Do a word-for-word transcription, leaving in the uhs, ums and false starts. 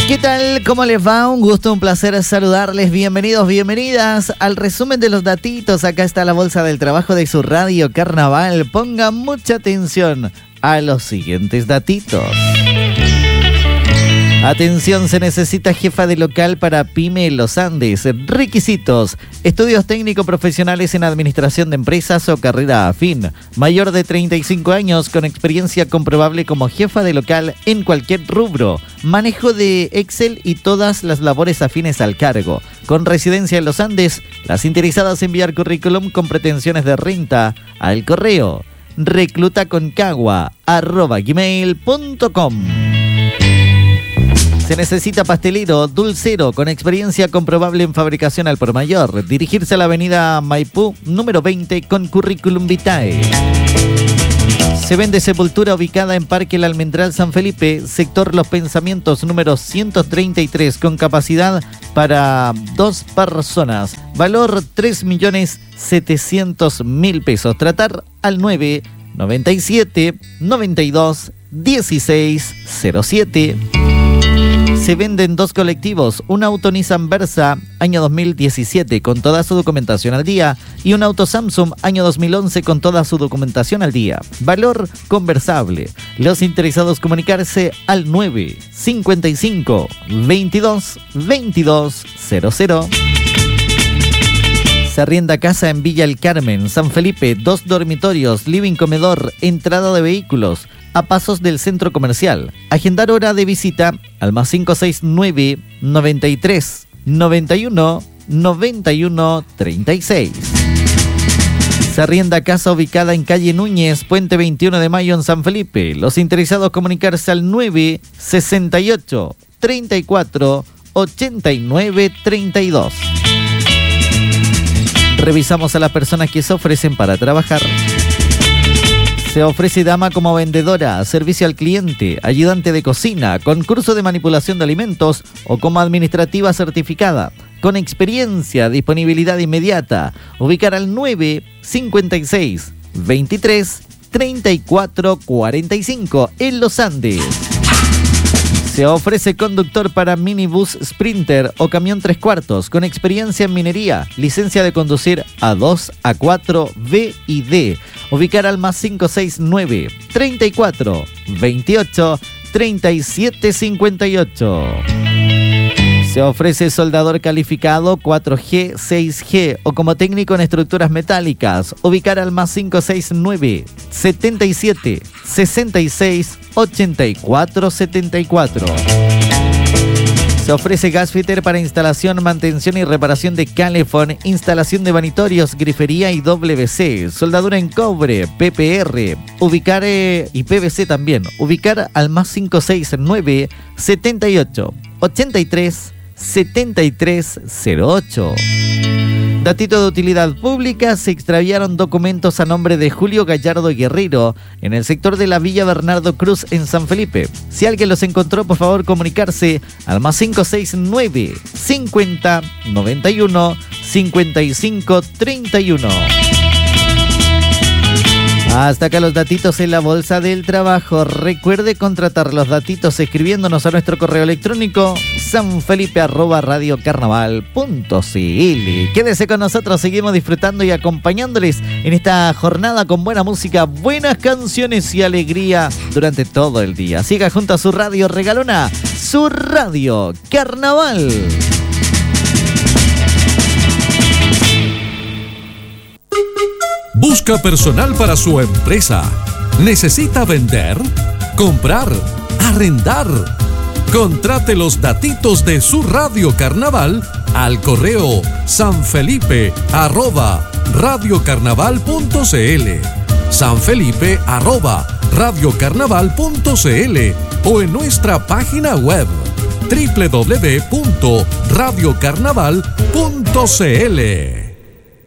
¿Qué tal? ¿Cómo les va? Un gusto, un placer saludarles. Bienvenidos, bienvenidas al resumen de los datitos. Acá está la bolsa del trabajo de su radio Carnaval. Pongan mucha atención a los siguientes datitos. Atención, se necesita jefa de local para PYME Los Andes. Requisitos: estudios técnico profesionales en administración de empresas o carrera afín. Mayor de treinta y cinco años con experiencia comprobable como jefa de local en cualquier rubro. Manejo de Excel y todas las labores afines al cargo. Con residencia en Los Andes, las interesadas enviar currículum con pretensiones de renta al correo reclutaconcagua arroba gmail punto com. Se necesita pastelero, dulcero, con experiencia comprobable en fabricación al por mayor. Dirigirse a la avenida Maipú, número veinte, con currículum vitae. Se vende sepultura ubicada en Parque El Almendral San Felipe, sector Los Pensamientos, número ciento treinta y tres, con capacidad para dos personas. Valor tres millones setecientos mil pesos. Tratar al nueve noventa y siete noventa y dos dieciséis cero siete. Se venden dos colectivos, un auto Nissan Versa, año dos mil diecisiete, con toda su documentación al día, y un auto Samsung, año dos mil once, con toda su documentación al día. Valor conversable. Los interesados comunicarse al nueve cincuenta y cinco veintidós veintidós cero cero. Se arrienda casa en Villa El Carmen, San Felipe, dos dormitorios, living comedor, entrada de vehículos, a pasos del centro comercial. Agendar hora de visita al más cinco seis nueve noventa y tres noventa y uno noventa y uno treinta y seis. Se arrienda casa ubicada en calle Núñez, Puente veintiuno de Mayo en San Felipe. Los interesados comunicarse al nueve sesenta y ocho treinta y cuatro ochenta y nueve treinta y dos. Revisamos a las personas que se ofrecen para trabajar. Se ofrece dama como vendedora, servicio al cliente, ayudante de cocina, concurso de manipulación de alimentos o como administrativa certificada. Con experiencia, disponibilidad inmediata. Ubicar al nueve cincuenta y seis veintitrés treinta y cuatro cuarenta y cinco en Los Andes. Se ofrece conductor para minibús Sprinter o camión tres cuartos con experiencia en minería, licencia de conducir A dos, A cuatro, B y D. Ubicar al más cinco seis nueve treinta y cuatro veintiocho treinta y siete cincuenta y ocho. Se ofrece soldador calificado cuatro G, seis G o como técnico en estructuras metálicas. Ubicar al más cinco seis nueve setenta y siete sesenta y seis ochenta y cuatro setenta y cuatro. Se ofrece gasfitter para instalación, mantención y reparación de calefón, instalación de vanitorios, grifería y W C, soldadura en cobre, P P R, ubicar eh, y P V C también. Ubicar al más cinco seis nueve setenta y ocho ochenta y tres setenta y tres cero ocho. Datito de utilidad pública: se extraviaron documentos a nombre de Julio Gallardo Guerrero en el sector de la Villa Bernardo Cruz en San Felipe. Si alguien los encontró, por favor comunicarse al más cinco seis nueve cincuenta noventa y uno cincuenta y cinco treinta y uno. Hasta acá los datitos en la bolsa del trabajo. Recuerde contratar los datitos escribiéndonos a nuestro correo electrónico sanfelipe arroba radiocarnaval punto cl. Quédese con nosotros, seguimos disfrutando y acompañándoles en esta jornada con buena música, buenas canciones y alegría durante todo el día. Siga junto a su radio regalona, su radio Carnaval. ¿Busca personal para su empresa? ¿Necesita vender? ¿Comprar? ¿Arrendar? Contrate los datitos de su radio Carnaval al correo sanfelipe arroba radiocarnaval punto cl, sanfelipe arroba radiocarnaval punto cl o en nuestra página web doble u doble u doble u punto radiocarnaval punto cl.